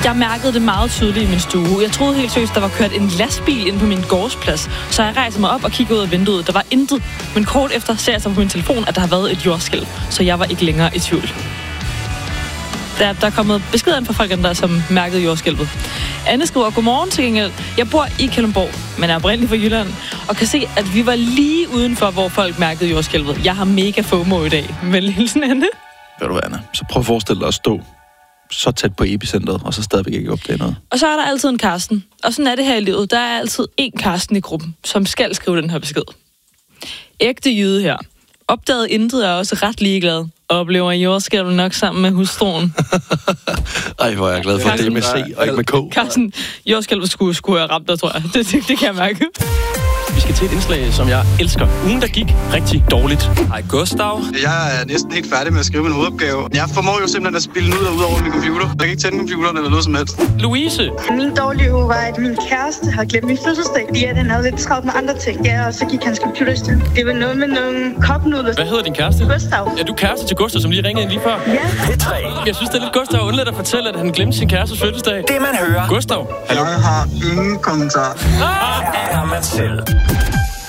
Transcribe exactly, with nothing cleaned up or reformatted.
Jeg mærkede det meget tydeligt i min stue. Jeg troede helt seriøst, der var kørt en lastbil ind på min gårdsplads. Så jeg rejste mig op og kiggede ud af vinduet. Der var intet. Men kort efter ser jeg så på min telefon, at der har været et jordskælv. Så jeg var ikke længere i tvivl. Der, der er kommet beskeder ind fra folk, der som mærkede jordskælvet. Anne skriver, godmorgen til gengæld. Jeg bor i Kalundborg, men er oprindelig fra Jylland, og kan se, at vi var lige udenfor, hvor folk mærkede jordskælvet. Jeg har mega FOMO i dag. Med hilsen, Anne. Ved du hvad, Anna? Så prøv at forestille dig at stå så tæt på epicentret, og så stadigvæk ikke opdage noget. Og så er der altid en Karsten. Og sådan er det her i livet. Der er altid en Karsten i gruppen, som skal skrive den her besked. Ægte jyde her. Opdaget intet er også ret ligeglad. Oplever jordskælv nok sammen med hustruen. Ej, hvor er jeg glad for, at det er med C og ikke med K. Karsten, jordskælv skulle, skulle have ramt dig, tror jeg. Det, det, det kan jeg mærke. Vi skal til et indslag, som jeg elsker. Ugen, der gik rigtig dårligt. Hej, Gustav. Jeg er næsten helt færdig med at skrive min hovedopgave. Jeg formår jo simpelthen at spille den ud og ud over min computer. Jeg kan ikke tænde computeren eller noget som helst. Louise. Min dårlige uge var, at min kæreste har glemt min fødselsdag, fordi at han havde lidt travlt med andre ting. Ja, og så gik hans computer i stykker. Det var noget med nogle kopnudler. Hvad hedder din kæreste? Gustav. Ja, du er kæreste til Gustav, som lige ringede ind lige før. Ja. Jeg synes, det er lidt Gustav underligt at fortælle, at han glemte sin kærestes fødselsdag. Det man hører. Gustav. Jeg har ingen kommentar. Ah! Er man selv.